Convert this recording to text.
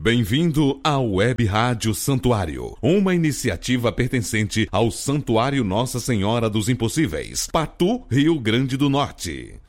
Bem-vindo à Web Rádio Santuário, uma iniciativa pertencente ao Santuário Nossa Senhora dos Impossíveis, Patu, Rio Grande do Norte.